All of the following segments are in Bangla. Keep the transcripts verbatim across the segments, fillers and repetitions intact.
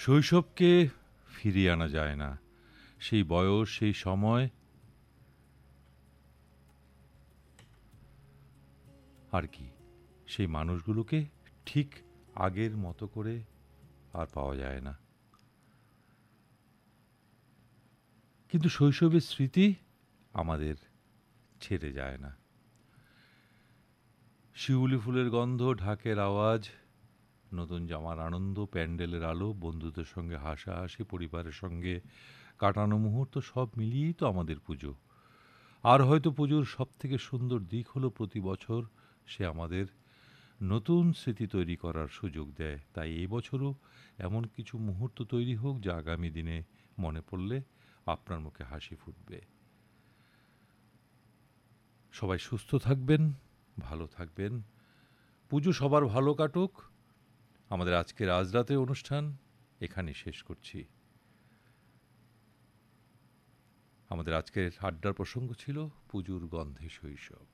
শৈশবকে ফিরিয়ে আনা যায় না, সেই বয়স, সেই সময় আর কি সেই মানুষগুলোকে ঠিক আগের মতো করে আর পাওয়া যায় না। কিন্তু শৈশবের স্মৃতি আমাদের ছেড়ে যায় না। শিউলি ফুলের গন্ধ, ঢাকের আওয়াজ, নতুন জামার আনন্দ, প্যান্ডেলের আলো, বন্ধুদের সঙ্গে হাসাহাসি, পরিবারের সঙ্গে কাটানো মুহূর্ত, সব মিলিয়েই তো আমাদের পুজো। আর হয়তো পুজোর সবথেকে সুন্দর দিক হলো প্রতি বছর সে আমাদের নতুন স্মৃতি তৈরি করার সুযোগ দেয়। তাই এই বছরও এমন কিছু মুহূর্ত তৈরি হোক যা আগামী দিনে মনে পড়লে আপনার মুখে হাসি ফুটবে। সবাই সুস্থ থাকবেন, ভালো থাকবেন। পুজো সবার ভালো কাটুক। আমাদের আজকের আজ রাতের অনুষ্ঠান এখানেই শেষ করছি। আমাদের আজকের আড্ডার প্রসঙ্গ ছিল পুজোর গন্ধে শৈশব।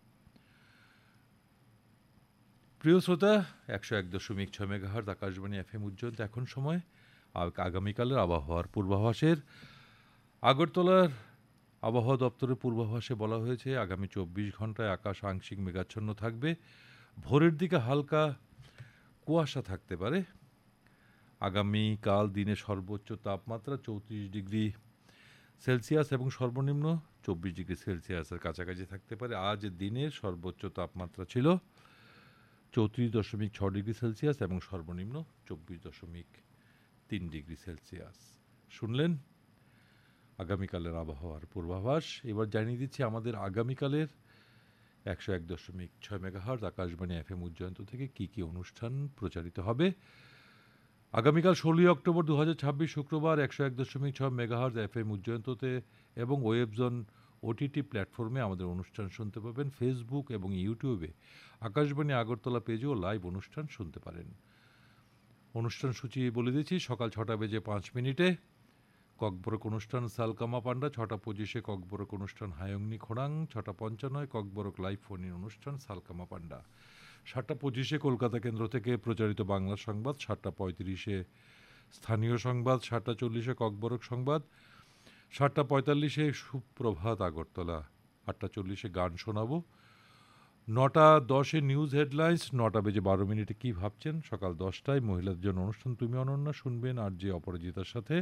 প্রিয় শ্রোতা, একশো এক দশমিক ছয় মেগাহার্জ আকাশবাণী এফ এম উজ্জ্বল এখন সময় আগামীকালের আবহাওয়ার পূর্বাভাসের। আগরতলার আবহাওয়া দপ্তরের পূর্বাভাসে বলা হয়েছে আগামী চব্বিশ ঘন্টায় আকাশ আংশিক মেঘাচ্ছন্ন থাকবে। ভোরের দিকে হালকা কুয়াশা থাকতে পারে। আগামীকাল দিনে সর্বোচ্চ তাপমাত্রা চৌত্রিশ ডিগ্রি সেলসিয়াস এবং সর্বনিম্ন চব্বিশ ডিগ্রি সেলসিয়াসের কাছাকাছি থাকতে পারে। আজ দিনের সর্বোচ্চ তাপমাত্রা ছিল চৌত্রিশ দশমিক ছ ডিগ্রি সেলসিয়াস এবং সর্বনিম্ন চব্বিশ দশমিক তিন ডিগ্রি সেলসিয়াস। শুনলেন আগামীকালের আবহাওয়ার পূর্বাভাস। এবার জানিয়ে দিচ্ছি আমাদের আগামীকালের একশো এক দশমিক ছয় megahertz Akashvani F M Ujjayanta থেকে কী কী অনুষ্ঠান প্রচারিত হবে। আগামীকাল ষোলোই অক্টোবর দু হাজার ছাব্বিশ শুক্রবার একশো এক দশমিক ছয় মেগাহার্জ এফ এম উজ্জয়ন্ততে এবং ওয়েবজন ওটিটি প্ল্যাটফর্মে আমাদের অনুষ্ঠান শুনতে পাবেন। ফেসবুক এবং ইউটিউবে আকাশবাণী আগরতলা পেজেও লাইভ অনুষ্ঠান শুনতে পারেন। অনুষ্ঠান সূচি বলে দিচ্ছি, সকাল ছটা বেজে পাঁচ মিনিটে ককবরক অনুষ্ঠান সালকামা পান্ডা, ছটা পঁচিশে ককবরক অনুষ্ঠান হায়ংনি খোড়াং, ছটা পঞ্চান্নয় ককবরক লাইভ ফোনের অনুষ্ঠান সালকামা পান্ডা, সাতটা পঁচিশে কলকাতা কেন্দ্র থেকে প্রচারিত বাংলা সংবাদ, সাতটা পঁয়ত্রিশে স্থানীয় সংবাদ, সাতটা চল্লিশে ককবরক সংবাদ, সাতটা পঁয়তাল্লিশে সুপ্রভাত আগরতলা, আটটা চল্লিশে গান শোনাবো, নটা দশে নিউজ হেডলাইন্স, নটা বেজে বারো মিনিটে কী ভাবছেন, সকাল দশটায় মহিলাদের জন্য অনুষ্ঠান তুমি অনন্যা শুনবেন আর যে অপরাজিতার সাথে,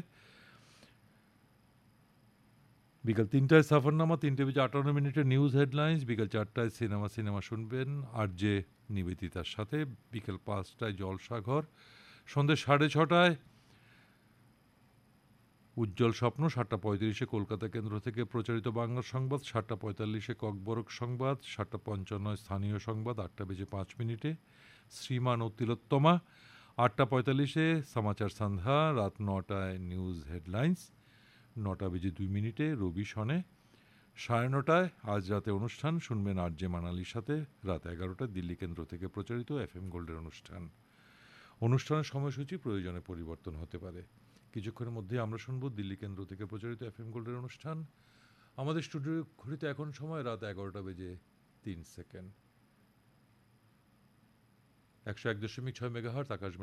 বিকাল তিনটায় সাফরনামা, তিনটে বেজে আটান্ন মিনিটে নিউজ হেডলাইন্স, বিকাল চারটায় সিনেমা সিনেমা শুনবেন আর যে নিবেদিতার সাথে, বিকেল পাঁচটায় জলসাঘর, সন্ধ্যে সাড়ে ছটায় উজ্জ্বল স্বপ্ন, সাতটা পঁয়ত্রিশে কলকাতা কেন্দ্র থেকে প্রচারিত বাংলা সংবাদ, সাতটা পঁয়তাল্লিশে ককবরক সংবাদ, সাতটা পঞ্চান্নয় স্থানীয় সংবাদ, আটটা বেজে পাঁচ মিনিটে শ্রীমান ও তিলোত্তমা, আটটা পঁয়তাল্লিশে সমাচার সন্ধ্যা, রাত নটায় নিউজ হেডলাইন্স, নটা বেজে দুই মিনিটে রবি শনে, সাড়ে নটায় আজ রাতে অনুষ্ঠান শুনবেন আর জে মানালির সাথে, রাত এগারোটায় দিল্লি কেন্দ্র থেকে প্রচারিত এফ এম গোল্ডের অনুষ্ঠান। অনুষ্ঠানের সময়সূচি প্রয়োজনে পরিবর্তন হতে পারে। কিছুক্ষণের মধ্যে আমরা শুনব দিল্লি কেন্দ্র থেকে প্রচারিত এফ এম গোল্ডের অনুষ্ঠান। আমাদের স্টুডিও ঘড়িতে এখন সময় রাত এগারোটা বেজে তিন সেকেন্ড। একশো এক দশমিক ছয় মেগাহার্জ আকাশবাণী